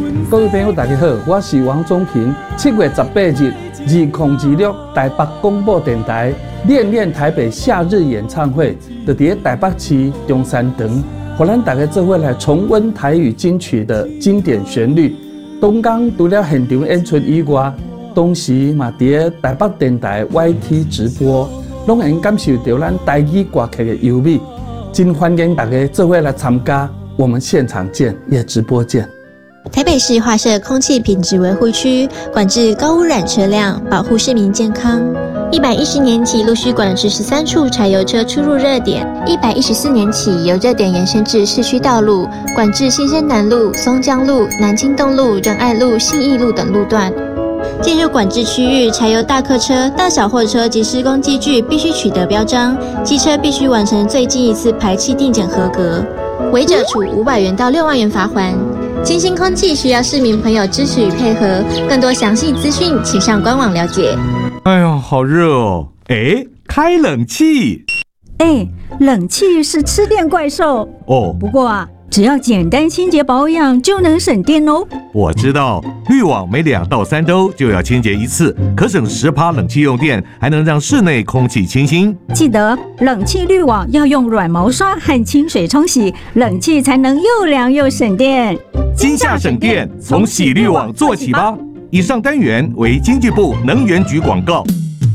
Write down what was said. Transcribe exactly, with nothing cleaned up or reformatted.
各位朋友，大家好，我是王宗平。七月十八日，二零二六台北广播电台恋恋台北夏日演唱会，就伫台北市中山堂，互咱大家做伙来重温台语金曲的经典旋律。东港除了现场演出以外，同时嘛伫台北电台 Y T 直播，拢能感受到咱台语歌曲的优美。真欢迎大家做伙来参加，我们现场见，也直播见。 台北市划设空气品质维护区，管制高污染车辆，保护市民健康。一百一十年起，陆续管制十三处柴油车出入热点。一百一十四年起，由热点延伸至市区道路，管制新生南路、松江路、南京东路、仁爱路、信义路等路段。进入管制区域，柴油大客车、大小货车及施工机具必须取得标章，机车必须完成最近一次排气定检合格，违者处五百元到六万元罚锾。清新空气需要市民朋友支持与配合，更多详细资讯请上官网了解。 哎呀，好热哦！哎，开冷气。 哎，冷气是吃电怪兽哦。 不过啊，只要简单清洁保养就能省电哦。 我知道，滤网每两到三周就要清洁一次，可省十趴冷气用电，还能让室内空气清新。 记得冷气滤网要用软毛刷和清水冲洗，冷气才能又凉又省电。 今夏省电，从洗滤网做起吧。以上单元为经济部能源局广告。